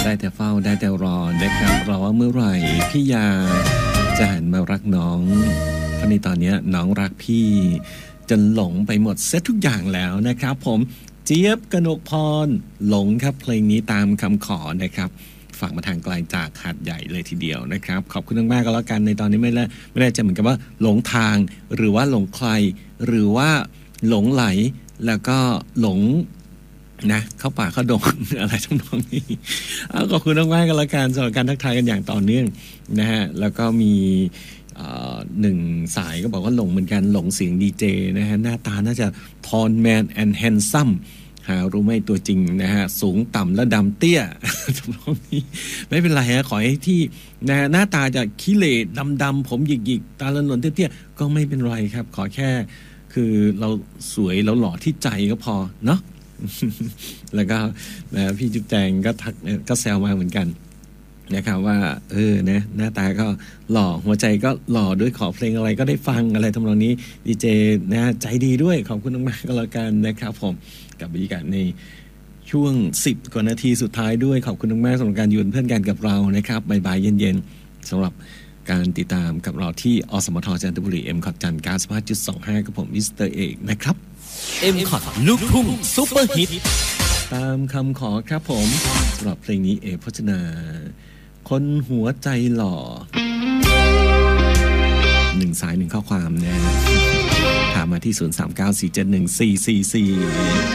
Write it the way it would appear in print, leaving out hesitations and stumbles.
ได้แต่เฝ้าได้แต่รอนะครับรอว่าเมื่อไหร่พี่ยาจะหันมารักน้องเพราะในตอนนี้น้องรักพี่จนหลงไปหมดเสียทุกอย่างแล้วนะครับผมเจี๊ยบกนกพรหลงครับเพลงนี้ตามคำขอนะครับฝากมาทางไกลจากหาดใหญ่เลยทีเดียวนะครับขอบคุณมากๆก็แล้วกันในตอนนี้ไม่ได้จะเหมือนกับว่าหลงทางหรือว่าหลงใครหรือว่าหลงไหลแล้วก็หลงนะเข้าป่าเข้าดง อะไรทั้งนองนี้ขอบคุณมากๆก็แล้วกันสำหรับการทักทายกันอย่างต่อเนื่องนะฮะแล้วก็มีหนึ่งสายก็บอกว่าหลงเหมือนกันหลงเสียงดีเจนะฮะหน้าตาน่าจะทอนแมนแอนด์แฮนซัมหารู้ไหมตัวจริงนะฮะสูงต่ำและดำเตี้ยตรงนี้ไม่เป็นไรฮะขอให้ที่นะหน้าตาจะขี้เหร่ดำๆผมหยิกๆตาละหล่นเตี้ยๆก็ไม่เป็นไรครับขอแค่คือเราสวยเราหล่อที่ใจก็พอเนาะ แล้วก็นะพี่จุ๊บแจงก็ทักก็แซวมาเหมือนกันนะครับว่านะหน้าตาก็หล่อหัวใจก็หล่อด้วยขอเพลงอะไรก็ได้ฟังอะไรทำนองนี้ดีเจนะใจดีด้วยขอบคุณมากๆก็แล้วกันนะครับผมกับบรรยากาศในช่วง10กว่านาทีสุดท้ายด้วยขอบคุณมากๆสำหรับการอยู่เป็นเพื่อนกันกับเรานะครับบ่ายๆเย็นๆสำหรับการติดตามกับเราที่อสมทจันทบุรี M.Cot จันทร์ 95.25 กับผมมิสเตอร์เอกนะครับ M.Cot ลูกทุ่งซุปเปอร์ฮิตตามคำขอครับผมสำหรับเพลงนี้พจนาคนหัวใจหล่อ1 สาย 1 ข้อความนะถามมาที่ 0394714444